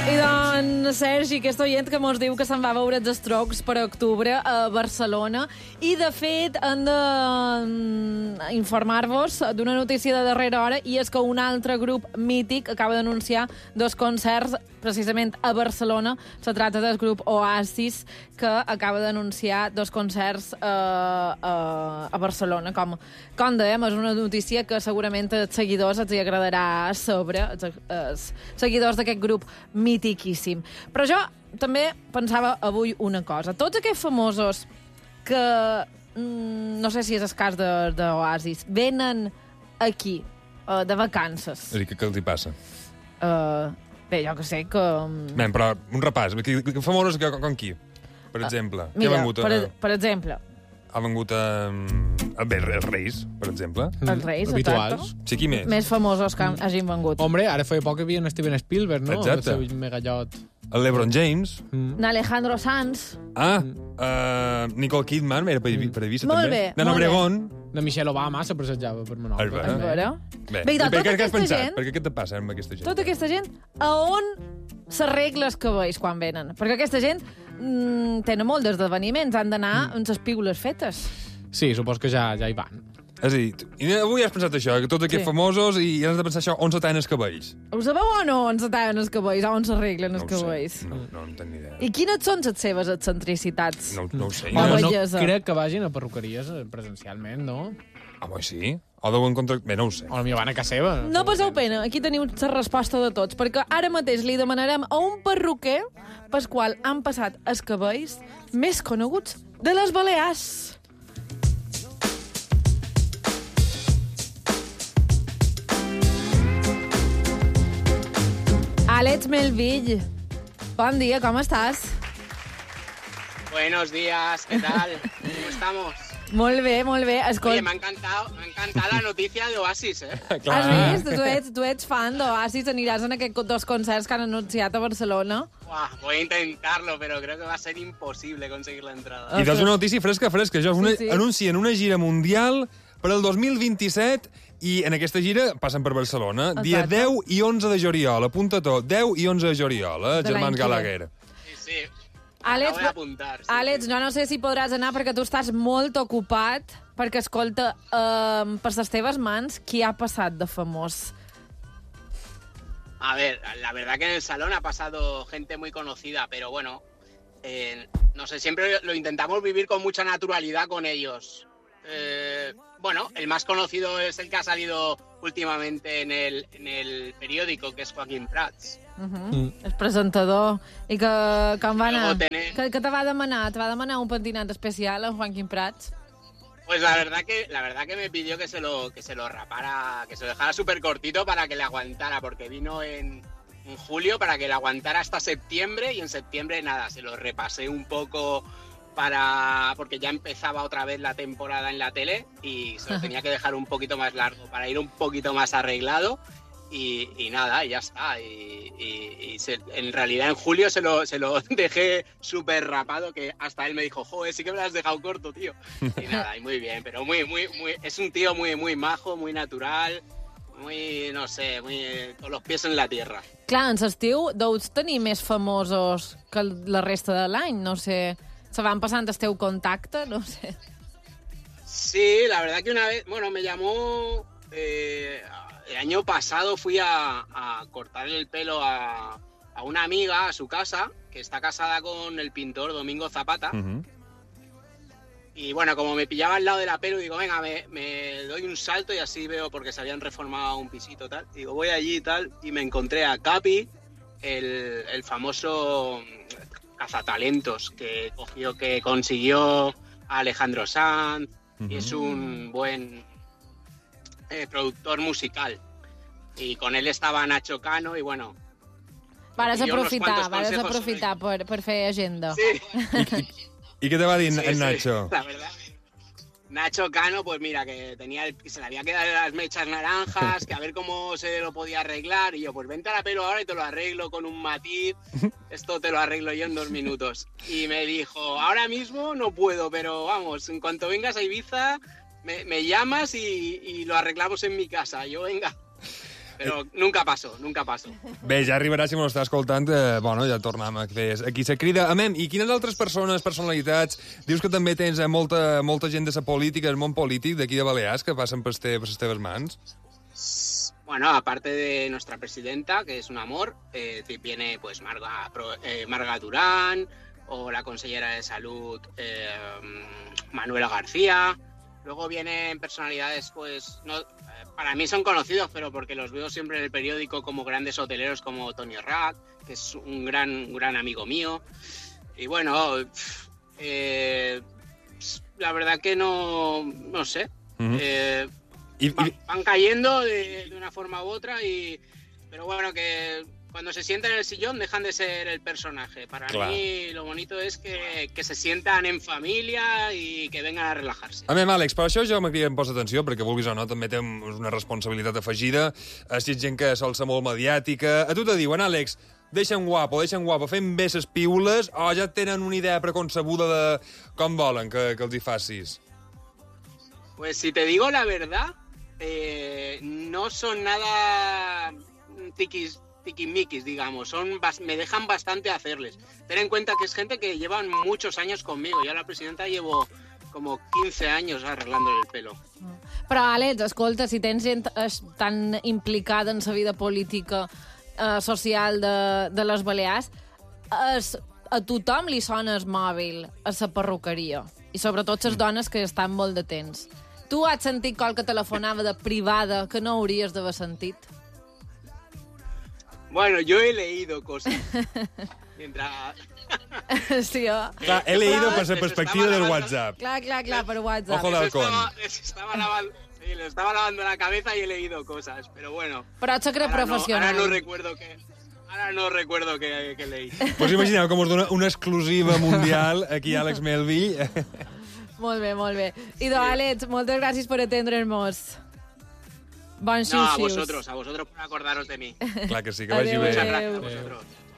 I doncs, Sergi, aquest oient que mos diu que se'n va veure els Strokes per octubre a Barcelona i, de fet, hem d'informar-vos d'una notícia de darrera hora i és que un altre grup mític acaba d'anunciar 2 concerts precisament a Barcelona. Se trata del grup Oasis, que acaba d'anunciar 2 concerts a Barcelona. Com dèiem, és una notícia que segurament als seguidors els agradarà saber, els seguidors d'aquest grup mitiquíssim. Però jo també pensava avui una cosa. Tots aquests famosos que, no sé si és el cas d'Oasis, venen aquí de vacances. És a dir, què els hi passa? Bé, jo que sé que... Ben, però un repàs. Famosos com qui? Per exemple. Mira, per exemple... Ha vengut bé, els Reis, per exemple. Els Reis, habituals. Sí, qui més? Més famosos que hagin vengut. Hombre, ara feia poc que havia en Steven Spielberg, no? Exacte. El seu megallot. El LeBron James. Alejandro Sanz. Nicole Kidman, era per Eivissa, també. Molt bé. Nana Obregón. La Michelle Obama se passejava per Menorca. És vera. Bé, Bé, doncs, què has aquesta pensat? gent... Per què te passa amb aquesta gent? Tota aquesta gent, a on s'arregla els cabells quan venen? Perquè aquesta gent tenen molts esdeveniments, han d'anar amb les pílules fetes. Sí, supos que ja hi van. És a dir, avui has pensat això, que tots aquests famosos, i has de pensar això, on se tallen els cabells? Ho sabeu o no on se tallen els cabells? On s'arreglen els cabells? No en tenc ni idea. I quines són les seves excentricitats? No ho sé. O No bellesa. crec que vagin a perruqueries presencialment, no? Home, sí. O deuen contractar... Bé, no ho sé. O potser van a casa seva. No passeu pena, aquí teniu la resposta de tots, perquè ara mateix li demanarem a un perruquer pel qual han passat els cabells més coneguts de les Balears. Àlex Melvill, bon dia, com estàs? Buenos días, ¿qué tal? ¿Cómo estamos? Molt bé, molt bé. Oye, Escolta, me ha encantado la noticia de Oasis, ¿eh? has vist? Tu ets fan d'Oasis, aniràs en aquests 2 concerts que han anunciat a Barcelona? Buah, voy a intentarlo, pero creo que va a ser imposible conseguir la entrada. I és una notícia fresca. Això Sí. anuncien una gira mundial per al 2027 i en aquesta gira passen per Barcelona. Exacte. Dia 10 i 11 de juliol. Apunta tot. 10 i 11 de juliol, De germans l'any que ve. Gallagher. Sí, sí. Àlex, Acabo de apuntar. Sí, Àlex, sí. jo no sé si podràs anar perquè tu estàs molt ocupat, perquè, escolta, per les teves mans, qui ha passat de famós? A ver, la verdad que en el salón ha pasado gente muy conocida, pero bueno, no sé, siempre lo intentamos vivir con mucha naturalidad con ellos. Bueno, el más conocido es el que ha salido últimamente en el periódico, que es Joaquín Prats. El presentador. I com va anar? Luego tener- Què te va demanar? Te va demanar un pentinat especial a Joaquín Prats? Pues la verdad que me pidió que se lo rapara, que se lo dejara súper cortito para que le aguantara, porque vino en julio para que le aguantara hasta septiembre, y en septiembre nada, se lo repasé un poco porque ya empezaba otra vez la temporada en la tele y se lo tenía que dejar un poquito más largo para ir un poquito más arreglado. Y nada, ya está. En realidad en julio se lo dejé súper rapado, que hasta él me dijo, joder, sí que me lo has dejado corto, tío. Y nada, y muy bien, pero muy, es un tío muy, muy majo, muy natural, muy, no sé, con los pies en la tierra. Clar, en l'estiu deus tenir més famosos que la resta de l'any, no sé. Se van passant el teu contacte, no sé. Sí, la verdad que una vez, bueno, me llamó... el año pasado fui a cortarle el pelo a una amiga a su casa, que está casada con el pintor Domingo Zapata. Y bueno, como me pillaba al lado de la pelo, digo, venga, me doy un salto y así veo, porque se habían reformado un pisito tal. Digo, voy allí y tal, y me encontré a Capi, el famoso cazatalentos que consiguió a Alejandro Sanz, y es un buen productor musical. Y con él estaba Nacho Cano, y bueno... Vares y unos cuantos aprofitar consejos per fer agenda. Sí. I què te va dir Sí, en sí, Nacho? la verdad. Nacho Cano, pues mira, que se le había quedado las mechas naranjas, que a ver cómo se lo podía arreglar. Y yo, pues vente a la pelo ahora y te lo arreglo con un matiz. Esto te lo arreglo yo en 2 minutos. Y me dijo, ahora mismo no puedo, pero vamos, en cuanto vengas a Ibiza, me llamas y lo arreglamos en mi casa. Yo, venga. Però nunca passo, nunca passo. Bé, ja arribarà, si m'ho està escoltant, bueno, ja tornem a fer aquí se crida. Amem, i quines altres persones, personalitats, dius que també tens molta gent de la política, el món polític d'aquí de Balears, que passen per les teves mans? Bueno, aparte de nuestra presidenta, que es un amor, viene pues Marga Durán, o la consellera de salud Manuela García. Luego vienen personalidades, pues, no, para mí son conocidos, pero porque los veo siempre en el periódico, como grandes hoteleros como Tony Rack, que es un gran amigo mío. Y bueno, la verdad que no sé. Van cayendo de una forma u otra, pero bueno, que cuando se sientan en el sillón dejan de ser el personaje. Para mí lo bonito es que se sientan en familia i que vengan a relajarse. A mi, Àlex, per això jo m'hauria posat atenció, perquè vulguis o no, també té una responsabilitat afegida. Si ets gent que sol ser molt mediàtica. A tu te diuen, Àlex, deixa'm guapo, fem bé ses piules, o ja tenen una idea preconcebuda de com volen que els hi facis? Pues si te digo la verdad, no son nada tiquismiquis, digamos. Me dejan bastante hacerles. Ten en cuenta que es gente que llevan muchos años conmigo. Yo a la presidenta llevo como 15 años arreglándole el pelo. Però, Àlex, escolta, si tens gent tan implicada en la vida política social de les Balears, a tothom li sona el mòbil a la perruqueria. I sobretot les dones que estan molt de temps. Tu has sentit qualque telefonava de privada que no hauries d'haver sentit? Bueno, yo he leído cosas. Mientras... Sí, Clar, he leído per la perspectiva del WhatsApp. Clar, per WhatsApp. Ojo de halcón. Le estaba lavando la cabeza y he leído cosas, pero bueno. Però ets secret professional. Ahora no recuerdo qué leí. Pues imagineu com us dona una exclusiva mundial aquí a Àlex Melvi. Molt bé, molt bé. I Àlex, moltes gràcies per atendre'ns. Bons No, xiu-xius. a vosotros por acordaros de mí. Clar que sí, que vagi bé. Muchas gracias a vosotros.